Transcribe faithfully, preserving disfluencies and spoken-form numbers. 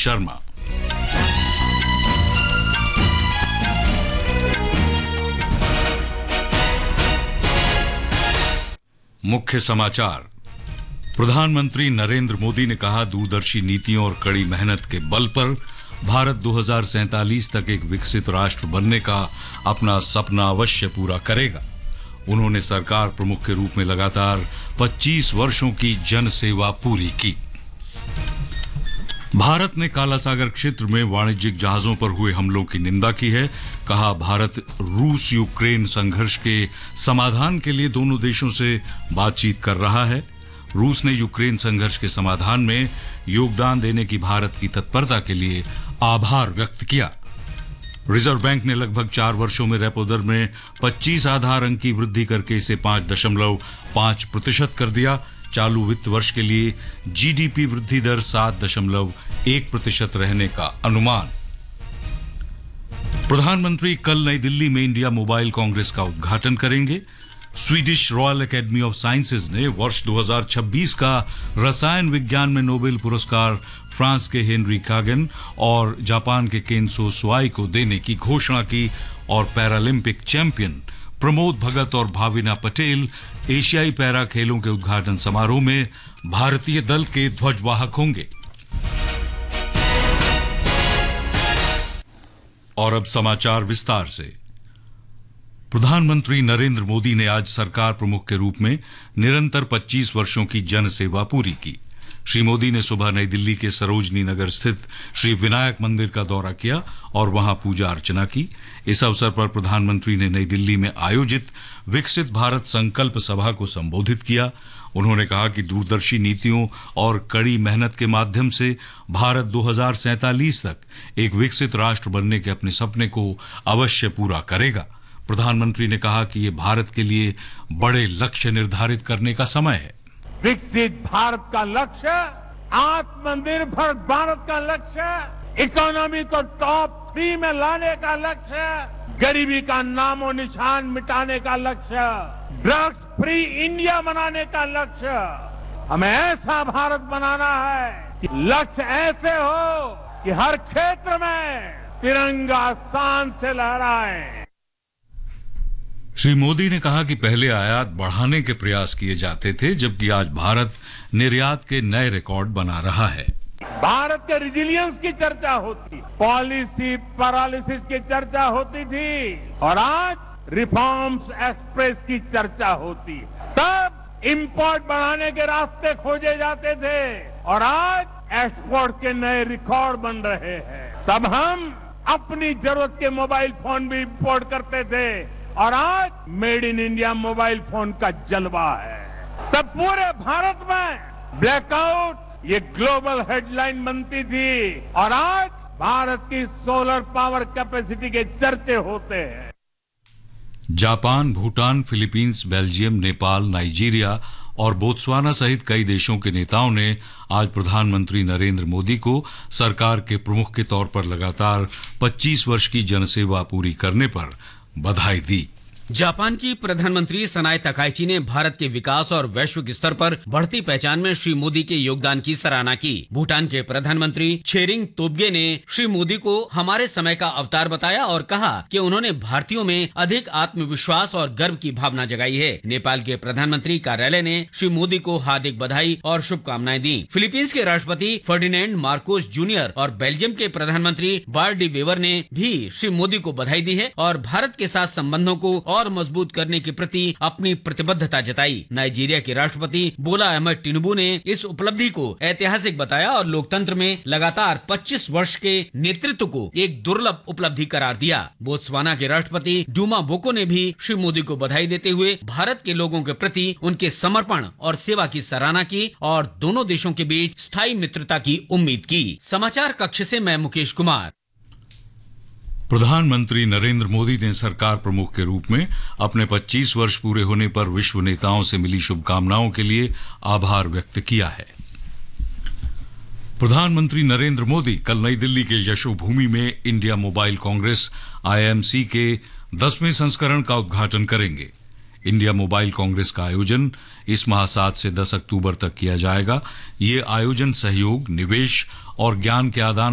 शर्मा। मुख्य समाचार। प्रधानमंत्री नरेंद्र मोदी ने कहा, दूरदर्शी नीतियों और कड़ी मेहनत के बल पर भारत दो हज़ार सैंतालीस तक एक विकसित राष्ट्र बनने का अपना सपना अवश्य पूरा करेगा। उन्होंने सरकार प्रमुख के रूप में लगातार पच्चीस वर्षों की जन सेवा पूरी की। भारत ने काला सागर क्षेत्र में वाणिज्यिक जहाजों पर हुए हमलों की निंदा की है। कहा, भारत रूस यूक्रेन संघर्ष के समाधान के लिए दोनों देशों से बातचीत कर रहा है। रूस ने यूक्रेन संघर्ष के समाधान में योगदान देने की भारत की तत्परता के लिए आभार व्यक्त किया। रिजर्व बैंक ने लगभग चार वर्षों में रेपो दर में पच्चीस आधार अंक की वृद्धि करके इसे पांच दशमलव पांच प्रतिशत कर दिया। चालू वित्त वर्ष के लिए जीडीपी वृद्धि दर सात दशमलव एक प्रतिशत रहने का अनुमान। प्रधानमंत्री कल नई दिल्ली में इंडिया मोबाइल कांग्रेस का उद्घाटन करेंगे। Swedish royal academy of sciences ने वर्ष दो हज़ार छब्बीस का रसायन विज्ञान में नोबेल पुरस्कार फ्रांस के हेनरी कागन और जापान के केंसो सुआई को देने की घोषणा की और पैरालंपिक चैंपियन प्रमोद भगत और भाविना पटेल एशियाई पैरा खेलों के उद्घाटन समारोह में भारतीय दल के ध्वजवाहक होंगे। और अब समाचार विस्तार से। प्रधानमंत्री नरेंद्र मोदी ने आज सरकार प्रमुख के रूप में निरंतर पच्चीस वर्षों की जन सेवा पूरी की। श्री मोदी ने सुबह नई दिल्ली के सरोजनी नगर स्थित श्री विनायक मंदिर का दौरा किया और वहां पूजा अर्चना की। इस अवसर पर प्रधानमंत्री ने नई दिल्ली में आयोजित विकसित भारत संकल्प सभा को संबोधित किया। उन्होंने कहा कि दूरदर्शी नीतियों और कड़ी मेहनत के माध्यम से भारत दो हज़ार सैंतालीस तक एक विकसित राष्ट्र बनने के अपने सपने को अवश्य पूरा करेगा। प्रधानमंत्री ने कहा कि ये भारत के लिए बड़े लक्ष्य निर्धारित करने का समय है। विकसित भारत का लक्ष्य, आत्मनिर्भर भारत का लक्ष्य, इकोनॉमी को टॉप थ्री में लाने का लक्ष्य, गरीबी का नामो निशान मिटाने का लक्ष्य, ड्रग्स फ्री इंडिया बनाने का लक्ष्य। हमें ऐसा भारत बनाना है कि लक्ष्य ऐसे हो कि हर क्षेत्र में तिरंगा शान से लहराए। श्री मोदी ने कहा कि पहले आयात बढ़ाने के प्रयास किए जाते थे, जबकि आज भारत निर्यात के नए रिकॉर्ड बना रहा है। भारत के रिजिलियंस की चर्चा होती, पॉलिसी पैरालिसिस की चर्चा होती थी और आज रिफॉर्म्स एक्सप्रेस की चर्चा होती। तब इंपोर्ट बढ़ाने के रास्ते खोजे जाते थे और आज एक्सपोर्ट के नए रिकॉर्ड बन रहे हैं। तब हम अपनी जरूरत के मोबाइल फोन भी इंपोर्ट करते थे और आज made in India mobile phone का जलवा है। तब पूरे भारत में ब्लैकआउट ये ग्लोबल हेडलाइन बनती थी और आज भारत की सोलर पावर कैपेसिटी के चर्चे होते हैं। Japan, Bhutan, Philippines, Belgium, Nepal, Nigeria और बोत्सवाना सहित कई देशों के नेताओं ने आज प्रधानमंत्री नरेंद्र मोदी को सरकार के प्रमुख के तौर पर लगातार पच्चीस वर्ष की जनसेवा पूरी करने पर बधाई दी। जापान की प्रधानमंत्री सनाए तकाइची ने भारत के विकास और वैश्विक स्तर पर बढ़ती पहचान में श्री मोदी के योगदान की सराहना की। भूटान के प्रधानमंत्री छेरिंग तोब्गे ने श्री मोदी को हमारे समय का अवतार बताया और कहा कि उन्होंने भारतीयों में अधिक आत्मविश्वास और गर्व की भावना जगाई है। नेपाल के प्रधानमंत्री कार्यालय ने श्री मोदी को हार्दिक बधाई और शुभकामनाएं दी। फिलीपींस के राष्ट्रपति फर्डिनेंड मार्कोस जूनियर और बेल्जियम के प्रधानमंत्री बार्ट डी वेवर ने भी श्री मोदी को बधाई दी है और भारत के साथ संबंधों को और मजबूत करने के प्रति अपनी प्रतिबद्धता जताई। नाइजीरिया के राष्ट्रपति बोला अहमद टिनुबू ने इस उपलब्धि को ऐतिहासिक बताया और लोकतंत्र में लगातार पच्चीस वर्ष के नेतृत्व को एक दुर्लभ उपलब्धि करार दिया। बोत्सवाना के राष्ट्रपति डूमा बोको ने भी श्री मोदी को बधाई देते हुए भारत के लोगों के प्रति उनके समर्पण और सेवा की सराहना की और दोनों देशों के बीच स्थायी मित्रता की उम्मीद की। समाचार कक्ष से मैं मुकेश कुमार। प्रधानमंत्री नरेंद्र मोदी ने सरकार प्रमुख के रूप में अपने पच्चीस वर्ष पूरे होने पर विश्व नेताओं से मिली शुभकामनाओं के लिए आभार व्यक्त किया है। प्रधानमंत्री नरेंद्र मोदी कल नई दिल्ली के यशोभूमि में India mobile Congress I M C के दसवें संस्करण का उद्घाटन करेंगे। इंडिया मोबाइल कांग्रेस का आयोजन इस माह सात से दस अक्टूबर तक किया जाएगा। ये आयोजन सहयोग, निवेश और ज्ञान के आदान